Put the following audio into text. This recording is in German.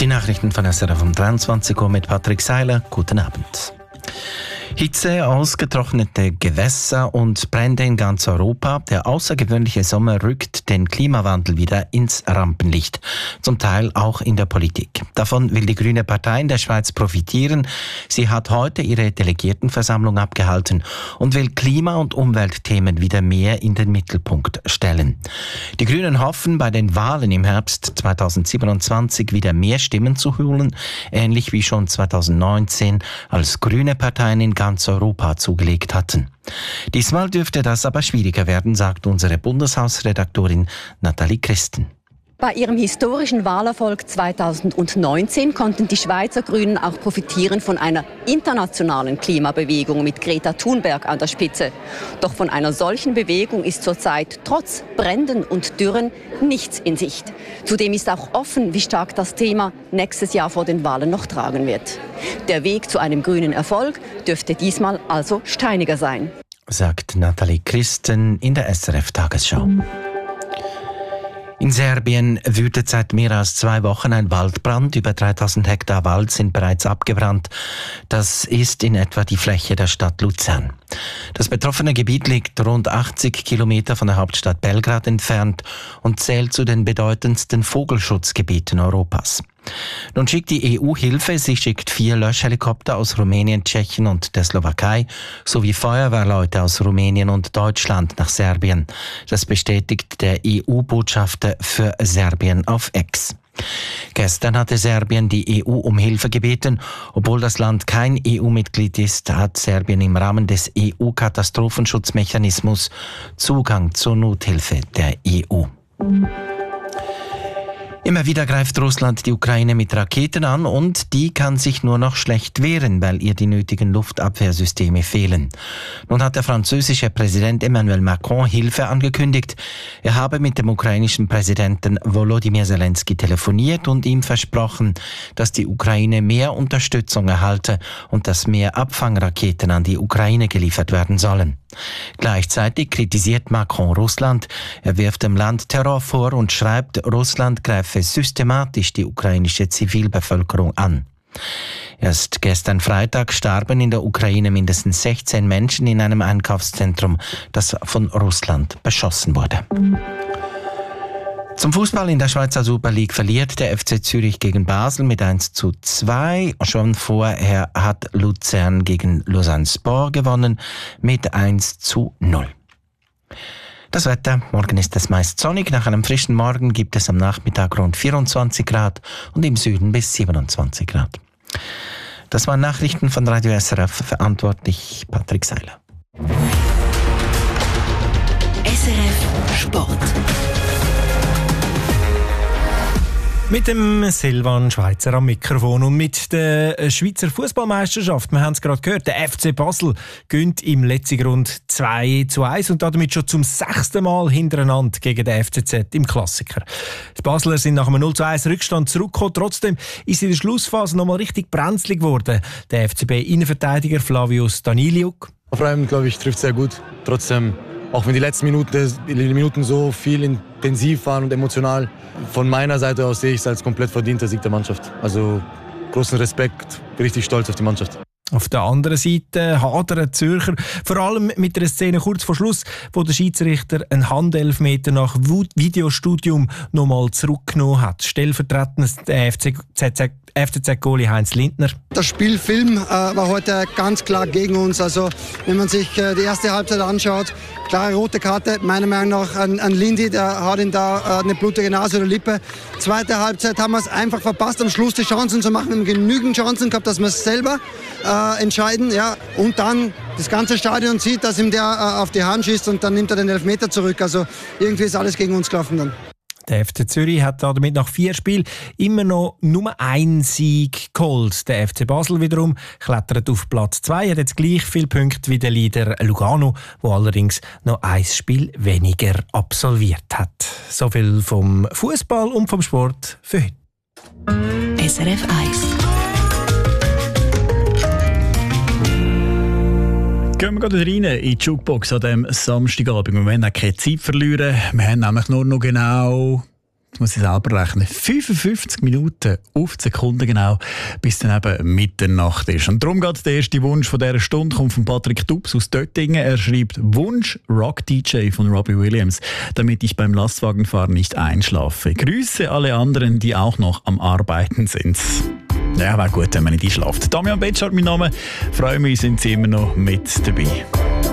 Die Nachrichten von SRF um 23 Uhr mit Patrick Seiler. Guten Abend. Hitze, ausgetrocknete Gewässer und Brände in ganz Europa. Der außergewöhnliche Sommer rückt den Klimawandel wieder ins Rampenlicht. Zum Teil auch in der Politik. Davon will die Grüne Partei in der Schweiz profitieren. Sie hat heute ihre Delegiertenversammlung abgehalten und will Klima- und Umweltthemen wieder mehr in den Mittelpunkt stellen. Die Grünen hoffen, bei den Wahlen im Herbst 2027 wieder mehr Stimmen zu holen, ähnlich wie schon 2019, als grüne Parteien in ganz Europa zugelegt hatten. Diesmal dürfte das aber schwieriger werden, sagt unsere Bundeshausredaktorin Nathalie Christen. Bei ihrem historischen Wahlerfolg 2019 konnten die Schweizer Grünen auch profitieren von einer internationalen Klimabewegung mit Greta Thunberg an der Spitze. Doch von einer solchen Bewegung ist zurzeit trotz Bränden und Dürren nichts in Sicht. Zudem ist auch offen, wie stark das Thema nächstes Jahr vor den Wahlen noch tragen wird. Der Weg zu einem grünen Erfolg dürfte diesmal also steiniger sein, sagt Nathalie Christen in der SRF-Tagesschau. In Serbien wütet seit mehr als 2 Wochen ein Waldbrand. Über 3000 Hektar Wald sind bereits abgebrannt. Das ist in etwa die Fläche der Stadt Luzern. Das betroffene Gebiet liegt rund 80 Kilometer von der Hauptstadt Belgrad entfernt und zählt zu den bedeutendsten Vogelschutzgebieten Europas. Nun schickt die EU Hilfe. Sie schickt 4 Löschhelikopter aus Rumänien, Tschechien und der Slowakei sowie Feuerwehrleute aus Rumänien und Deutschland nach Serbien. Das bestätigt der EU-Botschafter für Serbien auf X. Gestern hatte Serbien die EU um Hilfe gebeten. Obwohl das Land kein EU-Mitglied ist, hat Serbien im Rahmen des EU-Katastrophenschutzmechanismus Zugang zur Nothilfe der EU. Immer wieder greift Russland die Ukraine mit Raketen an und die kann sich nur noch schlecht wehren, weil ihr die nötigen Luftabwehrsysteme fehlen. Nun hat der französische Präsident Emmanuel Macron Hilfe angekündigt. Er habe mit dem ukrainischen Präsidenten Volodymyr Zelensky telefoniert und ihm versprochen, dass die Ukraine mehr Unterstützung erhalte und dass mehr Abfangraketen an die Ukraine geliefert werden sollen. Gleichzeitig kritisiert Macron Russland. Er wirft dem Land Terror vor und schreibt, Russland greife systematisch die ukrainische Zivilbevölkerung an. Erst gestern Freitag starben in der Ukraine mindestens 16 Menschen in einem Einkaufszentrum, das von Russland beschossen wurde. Zum Fußball in der Schweizer Super League verliert der FC Zürich gegen Basel mit 1:2. Schon vorher hat Luzern gegen Lausanne Sport gewonnen mit 1:0. Das Wetter, morgen ist es meist sonnig. Nach einem frischen Morgen gibt es am Nachmittag rund 24 Grad und im Süden bis 27 Grad. Das waren Nachrichten von Radio SRF, verantwortlich Patrick Seiler. SRF Sport. Mit dem Silvan Schweizer am Mikrofon und mit der Schweizer Fußballmeisterschaft. Wir haben es gerade gehört, der FC Basel gönnt im letzten Grund 2:1 und damit schon zum 6. Mal hintereinander gegen den FCZ im Klassiker. Die Basler sind nach einem 0:1 Rückstand zurückgekommen. Trotzdem ist in der Schlussphase noch mal richtig brenzlig geworden. Der FCB-Innenverteidiger Flavius Daniliuk. Vor allem, glaube ich, trifft sehr gut. Trotzdem, auch wenn die letzten Minuten so viel intensiv waren und emotional, von meiner Seite aus sehe ich es als komplett verdienter Sieg der Mannschaft. Also großen Respekt, richtig stolz auf die Mannschaft. Auf der anderen Seite hadern Zürcher, vor allem mit einer Szene kurz vor Schluss, wo der Schiedsrichter einen Handelfmeter nach Videostudium nochmal zurückgenommen hat. Stellvertretend der FCZ-Goalie Heinz Lindner. Der Spielfilm war heute ganz klar gegen uns. Also wenn man sich die erste Halbzeit anschaut, klare rote Karte, meiner Meinung nach an Lindy, der hat ihn da eine blutige Nase oder Lippe. Zweite Halbzeit haben wir es einfach verpasst, am Schluss die Chancen zu machen. Wir haben genügend Chancen gehabt, dass wir es selber entscheiden. Ja. Und dann das ganze Stadion sieht, dass ihm der auf die Hand schießt und dann nimmt er den Elfmeter zurück. Also irgendwie ist alles gegen uns gelaufen dann. Der FC Zürich hat damit nach 4 Spielen immer noch nur einen Sieg geholt. Der FC Basel wiederum klettert auf Platz 2, hat jetzt gleich viele Punkte wie der Leader Lugano, der allerdings noch ein Spiel weniger absolviert hat. So viel vom Fußball und vom Sport für heute. SRF 1. Gehen wir gerade rein in die Jukebox an diesem Samstagabend. Wir wollen auch keine Zeit verlieren. Wir haben nämlich nur noch genau Jetzt muss ich selber rechnen. 55 Minuten auf die Sekunde genau, bis dann eben Mitternacht ist. Und darum geht der erste Wunsch von dieser Stunde, kommt von Patrick Dubs aus Döttingen. Er schreibt: Wunsch Rock-DJ von Robbie Williams, damit ich beim Lastwagenfahren nicht einschlafe. Grüße alle anderen, die auch noch am Arbeiten sind. Ja, wäre gut, wenn man nicht einschläft. Damian Betschart, mein Name. Freue mich, sind Sie immer noch mit dabei.